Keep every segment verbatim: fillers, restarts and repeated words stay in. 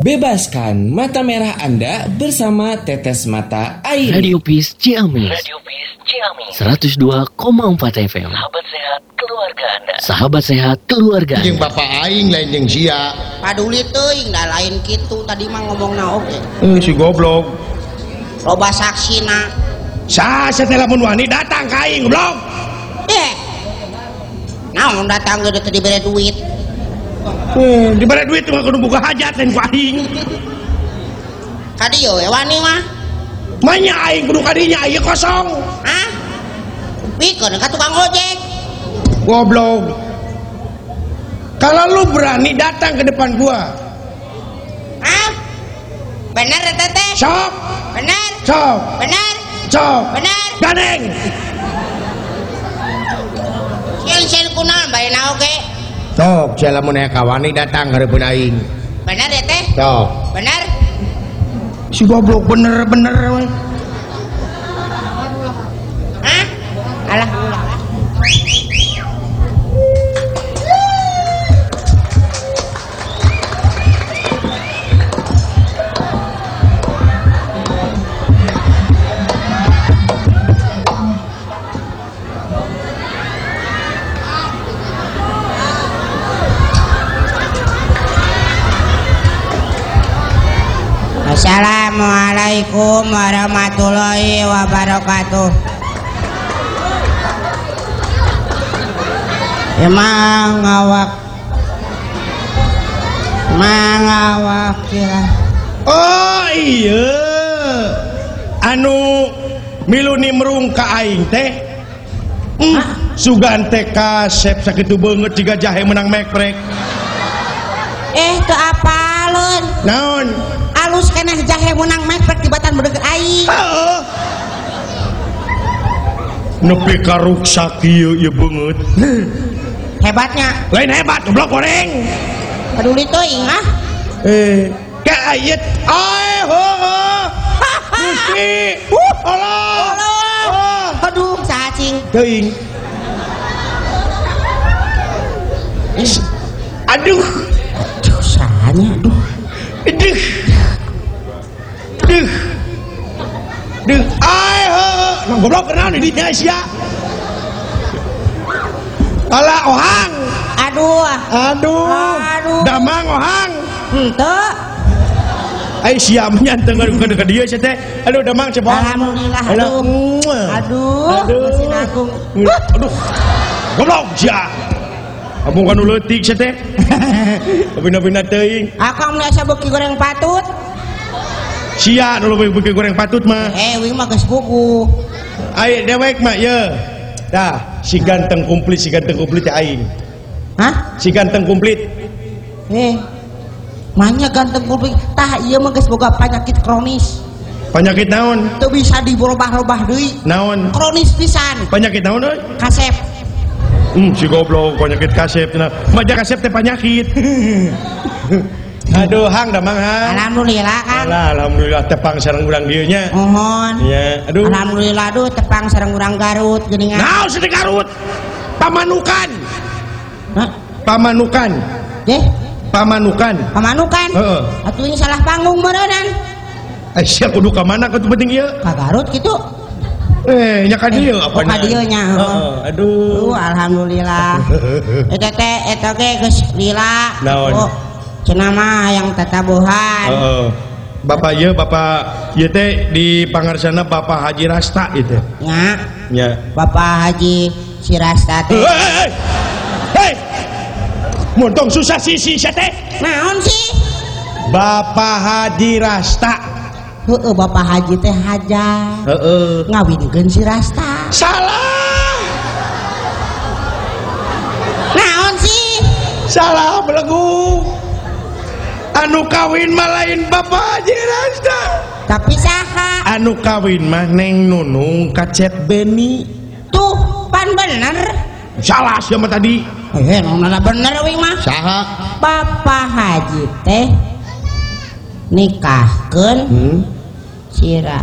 Bebaskan mata merah Anda bersama Tetes Mata Air. Radio Peace Ciamis. Radio Peace Ciamis. seratus dua koma empat F M. Sahabat sehat keluarga Anda. Sahabat sehat keluarga Anda. Jeung bapak aing lain jeung sia. Paduli teuing da lain kitu tadi mah ngomongna oge. Eh si goblok. Loba saksina. Sa setelah mun wani datang ka aing goblok. Eh. Naon datang ge teu dibere duit. Eh, dibere duit mah kudu boga hajat lain ku aing. Ka dieu we wani mah. Manya aing kudu ka dinya ieu kosong. Hah? Pikeun ka tukang ojek. Goblok. Kalau lu berani datang ke depan gua. Hah? Bener teteh? Sok. Bener? Sok. Bener? Sok. Bener? Ganeng. Sian-sian kunaon bae na oge. Sok, saya lamun aya kawani datang hareupeun aing. Bener ya teh? Sok. Bener? Si goblok bener-bener. Hah? Alah ulah. Assalamualaikum warahmatullahi wabarakatuh. Emang ngawak Emang ngawak kira. Oh iya. Anu milu nimrung ka aing teh. Hmm, sugan teh kasep sakitu beungeut jiga jahe menang mekrek. Eh teu apaleun. Naon? Alus keneh jahe menang mekrek tibatan beudeuk aing. Heeh. Nepi ka ruksak ieu ieu beungeut. Hebatnya. Lain hebat goblok goreng. Peduli teuing ah. Eh, ka ayet. Ae heuh. Gusti. Allah. Allah. Aduh, cacing. Teuing. Aduh. Dosanya aduh. Aduh. Duh. Duh. Ae heuh. Nah goblok kenaon di dinya sia. Alah ohang. Aduh. Aduh. Aduh. Damang ohang. Henteu. Ai sia nyanteng ka dekat dieu sia teh. Aduh damang coba. Alhamdulillah. Aduh. Aduh. Aduh. Mesin agung. Aduh. Goblok sia. Abung kan leutik sia teh. Bina-bina teuing. Akang biasa beuki goreng patut. Sia nu beuki goreng patut mah. Eh, wing mah geus pugu. Ai dewek mah ye. Dah, si ganteng komplit, si ganteng komplit teh aing. Hah? Si ganteng komplit. Eh. Manya ganteng kumpul. Tah ieu mah geus boga penyakit kronis. Penyakit naon? Teu bisa diberubah-ubah deui. Naon? Kronis pisan. Penyakit naon euy? Kasep. Hmm, si goblok penyakit kasep cenah. Maja kasep teh penyakit. Aduh, hang da mang hang. Alhamdulillah kan. Alah, alhamdulillah tepang sareng urang dieu nya. Mohon. Iya, aduh. Alhamdulillah duh tepang sareng urang Garut geuningan. Naon sih Garut? Pamanukan. Hah? Pamanukan. Deh, Pamanukan. pamanukan. Heeh. Atuh ini salah panggung meureunnan. Eh, sia kudu ka mana kudu penting ieu? Ka Garut kitu. Eh, nya ka dieu apa Ka dieu nya. Heeh, aduh. Uh, alhamdulillah. Eta teh eta ge geus lila. Naon? Oh, cenah mah yang tatabuhan. Heeh. Bapak ieu bapak ieu teh di pangarsana Bapak Haji Rasta itu. Nya. Nya. Bapak Haji Sirasta teh. Hei. Hei. Montong susah sisi sia teh. Naon sih? Bapak Haji Rasta. Heeh, Bapak Haji teh hajat. Heeh. Ngawinkeun si Rasta. Salah. Naon sih? Salah belegu. Anu kawin mah lain Bapak Haji Rasta. Tapi saha? Anu kawin mah Neng Nunung kacet Beni. Tuh, pan bener. Salah sia mah tadi. Eh, nona bener wing mah. Saha? Bapak Haji teh nikahkeun Hmm? Sira.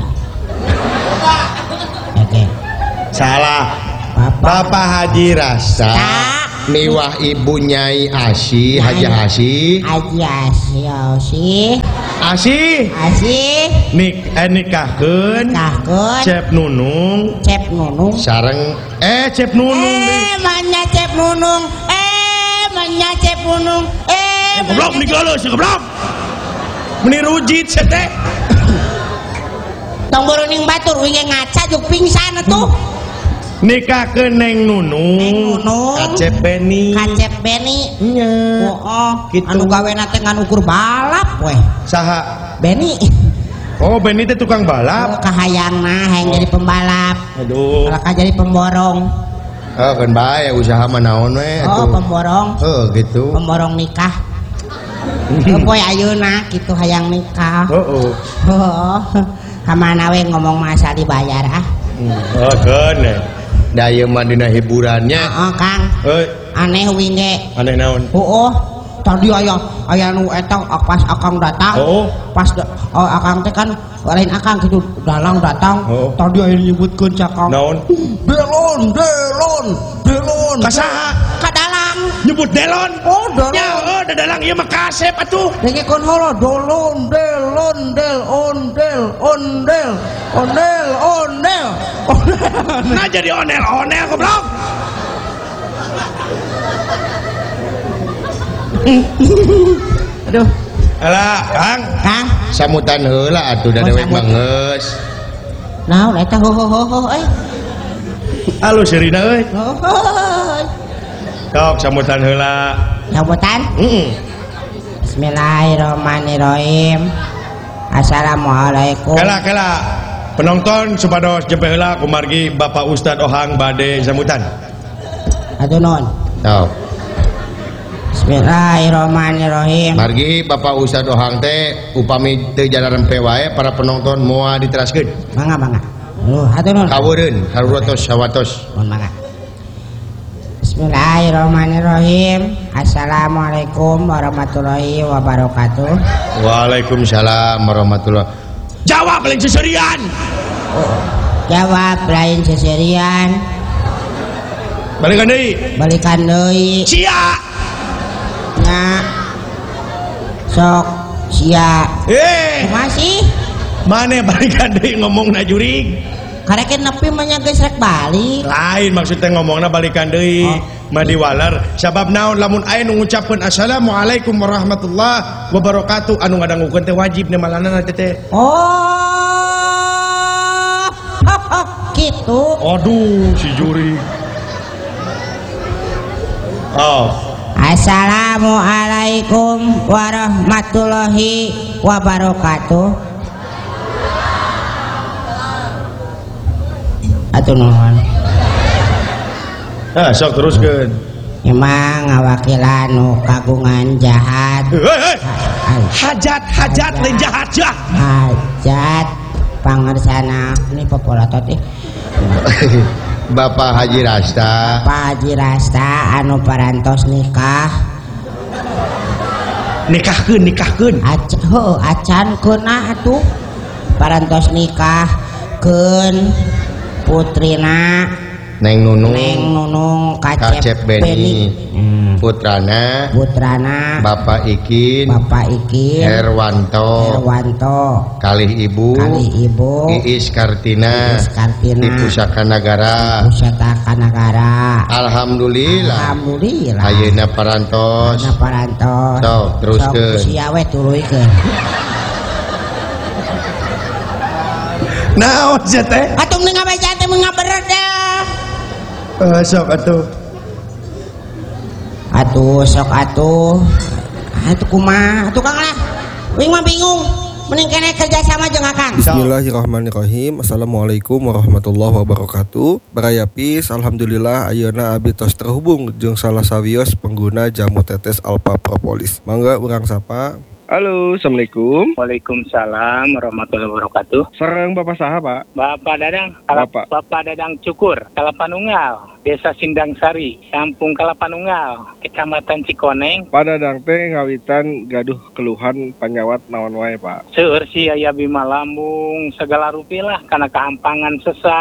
Oke. Salah. Bapak, Bapak Haji Rasta. Tak. Niwah ibu Nyai Asih, Haji Asih. Haji Asih. Asih Asih nik eh nikahkeun nikahkeun Cep Nunung Cep Nunung sareng eh Cep Nunung eh manya Cep Nunung eh manya Cep Nunung eh goblok nih kalau sih goblok meni rujit sete tong boroning batur winge ngaca juk pingsan atuh nikahkeun Neng Nunung Neng Nunung Kacep Beni Kacep Beni nya oh gitu. anu gawena teh ngan ukur balap weh saha Beni oh Beni teh tukang balap kahayangna hayang jadi pembalap aduh kalau ka jadi pemborong oh kan bae usaha mah naon we oh pemborong oh gitu pemborong nikah poe ayeuna kitu hayang nikah oh oh kamana we ngomong masa dibayar ah oh kan da ieu mah dina hiburannya heeh Kang euy aneh winge aneh naon oh tadi aya aya nu eta pas akang datang oh pas oh akang teh kan lain akang gitu dalang datang oh. tadi aya nyebutkeun cakang naon delon delon delon kasaha ka dalang nyebut delon oh delon nya oh da dalang ieu mah kasep atuh dengekeun holo dolon delon del ondel ondel ondel ondel nah jadi onel onel goblok aduh alah Kang Kang samutan heula atuh da dewek mah geus naon eta ho ho ho ho euy alus Rina euy ho ho sok samutan heula sambutan heeh Bismillahirrahmanirrahim Assalamualaikum kela kela penonton supados jempe heula kumargi Bapak Ustad Ohang bade sambutan atuh non tau Bismillahirrahmanirrahim margi Bapak Ustad Ohang teh upami teu jalarempe wae para penonton moal diteraskeun mangga mangga uh atuh non kaweureun harurotos sawatos mohon mangga Bismillahirrahmanirrahim Assalamualaikum warahmatullahi wabarakatuh Waalaikumsalam warahmatullahi jawab lain seserian oh, jawab lain seserian balikan deui balikan deui sia nya sok sia eh masih mana balikan deui ngomongna jurig karek nepi mah nya geus rek balik lain maksudnya ngomongna balikan deui oh. mah diwaler sabab naon lamun aya nu ngucapkeun assalamualaikum warahmatullahi wabarakatuh anu ngadangukeun teh wajib nemalana teh teh oh gitu aduh si juri oh Assalamualaikum warahmatullahi wabarakatuh atuh nuhun ah sok teruskeun emang ngawakilan nu kagungan jahat hey, hey. hajat hajat lain jahat jah hajat pangersana ini populatot teh Bapak Haji Rasta Bapak Haji Rasta anu parantos nikah nikahkeun nikahkeun acan heuh acan keuna atuh parantos nikah keun putrina Neng Nunung Neng Nunung Kacep, Kacep Beni, Beni. Hmm. putrana putrana Bapak Ikin Bapak Ikin Herwanto Herwanto kalih ibu kali ibu Iis Kartina Iis Kartina di Pusaka Nagara Pusaka Nagara Alhamdulillah Alhamdulillah ayeuna parantos ayeuna parantos sok teruskeun sok sia we tuluikeun naon sia teh atuh mending ngabeja teh mengaberet dah uh, sok atuh atuh sok atuh atuh kumaha atuh Kang lah wing mah bingung mending kene kerja sama jeung Akang. Bismillahirrahmanirrahim. Assalamualaikum warahmatullahi wabarakatuh. Baraya Peace, alhamdulillah ayeuna abdi tos terhubung jeung salah sawios pengguna jamu tetes Alpha Propolis. Mangga urang sapa. Halo, assalamualaikum. Waalaikumsalam warahmatullahi wabarakatuh. Sareng Bapak saha, Pak? Bapak Dadang, Kalap, Bapak. Bapak Dadang Cukur, Kalapanunggal, Desa Sindang Sari, Kampung Kalapanunggal, Kecamatan Cikoneng. Pak Dadang teh ngawitan gaduh keluhan panyawat naon wae, Pak? Seueur si aya bima lambung segala rupilah karena kehampangan sesah.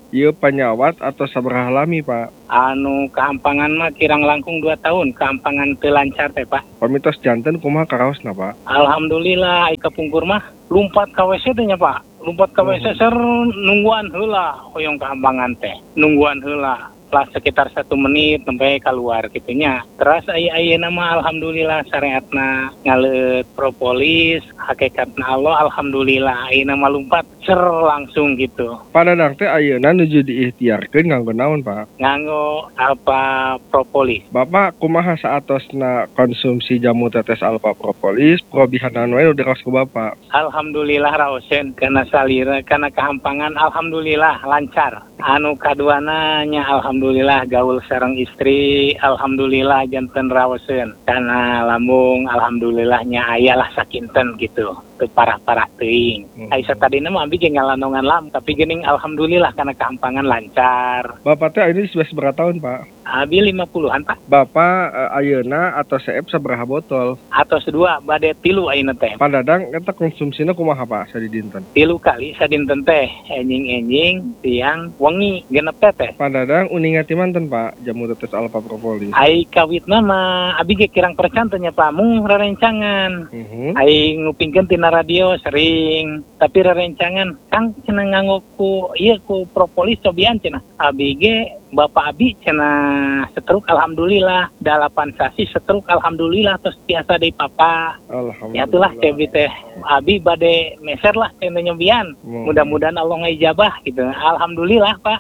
Ieu panyawat atau sabaraha lami Pak? Anu kehampangan mah kirang langkung dua tahun, kehampangan teu lancar teh Pak. Pamitos janten kumaha karaosna Pak? Alhamdulillah ai kapungkur mah lumpat ka W C teh nya Pak. Lumpat ka W C ser nungguan heula hoyong kehampangan teh. Nungguan heula. Lah sekitar satu menit sampai keluar gitunya. Terus ayeuna mah alhamdulillah syariatna ngaleut propolis, hakikatna Allah alhamdulillah ayeuna mah lumpat cer langsung gitu. Padadang teh ayeuna nuju diikhtiarkeun nganggo naon Pak? Nganggo alpha propolis. Bapak kumaha saatosna konsumsi jamu tetes alpha propolis, probihanan wae udah raos ku Bapak? Alhamdulillah raoseun kana salira kana kehampangan alhamdulillah lancar. Anu kaduana nya alhamdulillah gaul sareng istri, alhamdulillah janten raoseun. Kana lambung alhamdulillah nya aya lah sakinten gitu. Teu parah-parah teuing. Hmm. Ai satadina mah abi ge ngalandongan lam, tapi geuning alhamdulillah kana kehampangan lancar. Bapak teh ini sudah seberapa tahun, Pak? Abi lima puluhan, Pak. Bapak uh, ayeuna atau seep sabaraha botol? Atau sedua, bade tilu ayeuna teh. Padadang eta konsumsina kumaha, Pak, sadidinten? Tilu kali sadinten teh, enjing-enjing, siang, wengi, genep teh. Padadang uninga ti manten, Pak, jamu tetes alpha propolis? Ai kawitna mah abi ge kirang percan teh nya, Pak, mung rerencangan. Uh-huh. Ai ngupingkeun tina radio sering, tapi rerencangan Kang cenah nganggo ku ieu ku propolis cobian cenah. Abi ge Bapak abi cenah setruk alhamdulillah, dalapan sasi setruk alhamdulillah terus biasa deui papa. Alhamdulillah. Ya itulah cebi teh abi bade meser lah cenah nyobian. Hmm. Mudah-mudahan Allah ngijabah gitu. Alhamdulillah, Pak.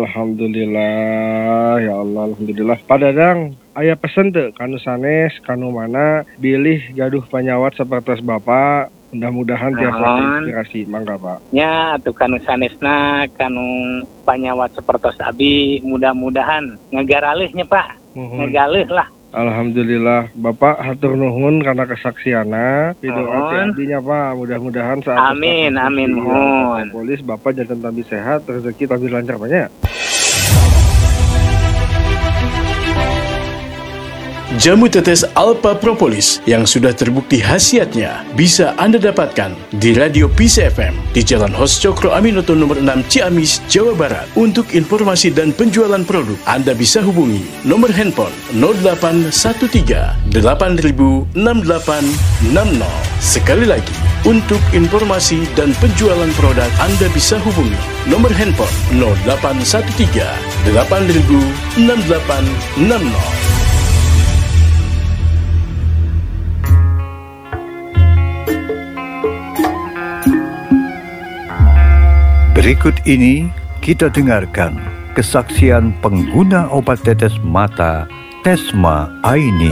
Alhamdulillah, ya Allah, alhamdulillah. Padadang aya pesen teu kanu sanes, kanu mana bilih gaduh panyawat sapertos Bapak. Mudah-mudahan tiasa inspirasi, mangga Pak. Ya, atuh kanu sanesna, kanu panyawat sapertos abi, mudah-mudahan ngegaralihnya Pak. Uhum. Ngegalih lah. Alhamdulillah, Bapak hatur nuhun karena kesaksiana. Pidoa abdinya Pak, mudah-mudahan saat amin, amin mohon. Polis Bapak jangan tabi sehat, rezeki tabi lancar banyak. Jamu tetes Alpha Propolis yang sudah terbukti khasiatnya bisa Anda dapatkan di Radio Peace F M di Jalan Hos Cokro Aminoto nomor enam Ciamis, Jawa Barat. Untuk informasi dan penjualan produk, Anda bisa hubungi nomor handphone nol delapan satu tiga delapan nol enam delapan enam nol. Sekali lagi, untuk informasi dan penjualan produk, Anda bisa hubungi nomor handphone nol delapan satu tiga delapan nol enam delapan enam nol. Berikut ini kita dengarkan kesaksian pengguna obat tetes mata Tesma Aini.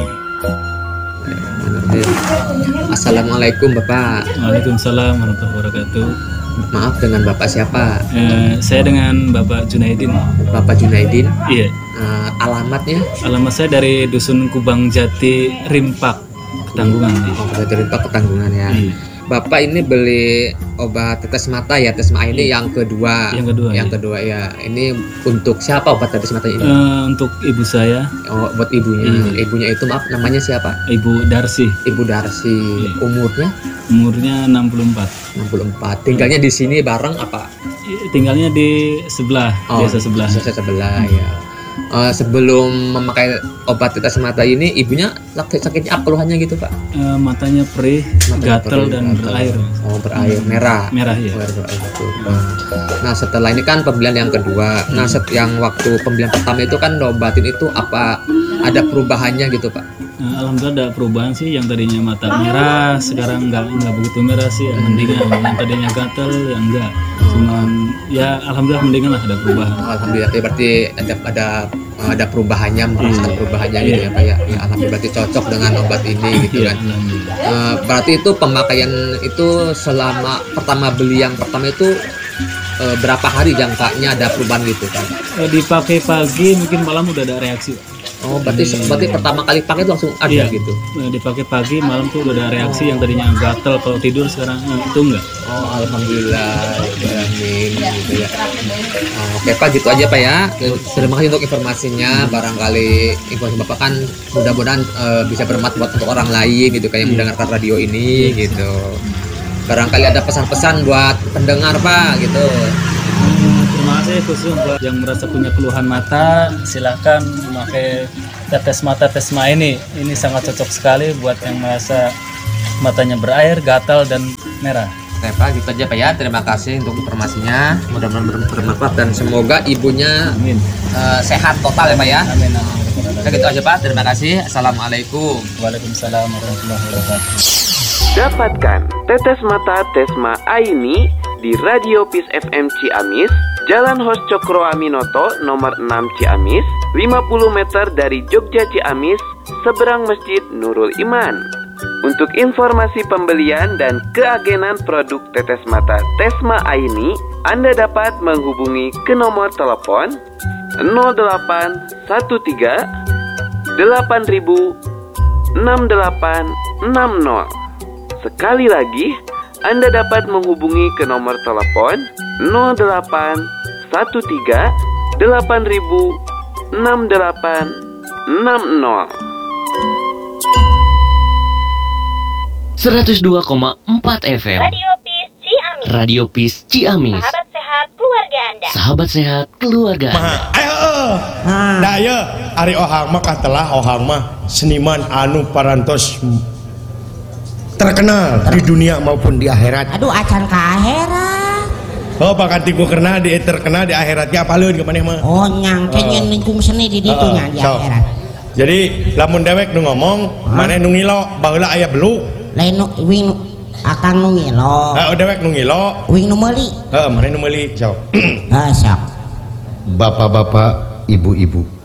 Assalamualaikum Bapak. Waalaikumsalam warahmatullahi wabarakatuh. Maaf, dengan Bapak siapa? Eh, saya dengan Bapak Junaidin. Bapak Junaidin? Iya. Uh, alamatnya? Alamat saya dari Dusun Kubang Jati, Rimpak, Ketanggungan. Oh, dari Rimpak, Ketanggungan ya. Iya. Bapak ini beli obat tetes mata ya, Tesma ini yang kedua. Yang kedua. Yang ya. kedua ya. Ini untuk siapa obat tetes mata ini? Uh, untuk ibu saya. Oh, buat ibunya. Hmm. Ibunya itu maaf, namanya siapa? Ibu Darsi. Ibu Darsi. Hmm. Umurnya? Umurnya enam puluh empat. enam puluh empat. Tinggalnya di sini bareng apa? Tinggalnya di sebelah, oh, desa sebelah. Desa sebelah hmm. ya. Uh, sebelum memakai obat tetes mata ini, ibunya sakitnya apa keluhannya gitu Pak? Uh, matanya perih, matanya gatel perih, dan gatel. berair. Oh berair, merah. Merah ya. Berair, berair, nah setelah ini kan pembelian yang kedua. Hmm. Nah set yang waktu pembelian pertama itu kan obatin itu apa ada perubahannya gitu Pak? Nah, alhamdulillah ada perubahan sih, yang tadinya mata merah sekarang nggak nggak begitu merah sih, yang mendingan. Yang tadinya gatel yang enggak, cuman ya alhamdulillah mendingan lah, ada perubahan. Alhamdulillah ya, berarti ada ada ada perubahannya, merasakan hmm. perubahannya gitu ya Pak ya. Ya alhamdulillah berarti cocok dengan obat ini gitu kan. Uh, berarti itu pemakaian itu selama pertama beli yang pertama itu uh, berapa hari jangkanya ada perubahan gitu kan? Uh, dipakai pagi mungkin malam udah ada reaksi. Oh, berarti hmm. berarti pertama kali pakai itu langsung ada iya. gitu. Nah, dipakai pagi, malam tuh udah ada reaksi. Oh. Yang tadinya gatel kalau tidur sekarang nah, itu enggak. Oh, alhamdulillah. Amin gitu ya. Oh, oke Pak, gitu aja Pak ya. Terima kasih untuk informasinya. Hmm. Barangkali informasi Bapak kan mudah-mudahan uh, bisa bermanfaat untuk orang lain gitu kayak hmm. mendengarkan radio ini hmm. gitu. Barangkali ada pesan-pesan buat pendengar Pak gitu. Hmm, terima terima kasih khusus buat yang merasa punya keluhan mata, silahkan memakai tetes mata Tesma ini. Ini sangat cocok sekali buat yang merasa matanya berair, gatal dan merah. Oke Pak, gitu aja Pak ya. Terima kasih untuk informasinya. Mudah-mudahan bermanfaat dan semoga ibunya amin. Uh, sehat total ya Pak ya. Amin. Amin. Nah, gitu aja Pak. Terima kasih. Assalamualaikum. Waalaikumsalam warahmatullahi wabarakatuh. Dapatkan tetes mata Tesma Aini di Radio Peace F M Ciamis, Jalan Hos Cokro Aminoto nomor enam Ciamis, lima puluh meter dari Jogja Ciamis, seberang Masjid Nurul Iman. Untuk informasi pembelian dan keagenan produk tetes mata Tesma Aini, Anda dapat menghubungi ke nomor telepon nol delapan satu tiga delapan ribu enam delapan enam nol. Sekali lagi, Anda dapat menghubungi ke nomor telepon nol delapan satu tiga delapan ribu enam delapan enam nol. seratus dua koma empat F M Radio Peace Ciamis. Radio Peace Ciamis. Sahabat sehat keluarga Anda. Sahabat sehat keluarga Anda. Ayo, daya Ari Ohang mah katelah Ohang mah seniman anu parantos terkenal di dunia maupun di akhirat. Aduh, acan ke akhirat. Oh, bahkan tiku karena di terkenal di akhiratnya apa leun ke maneh mah? Oh, nyangkenya uh, lingkung seni di ditunya uh, di so. akhirat. Jadi lamun dewek nu ngomong, maneh nu ngilo baheula aya beluk. Lain nu wing akang nu ngilo. Heeh, dewek nu ngilo. Wing nu meuli. Heeh, maneh nu meuli, sok. Ah, sok. Bapak-bapak, ibu-ibu,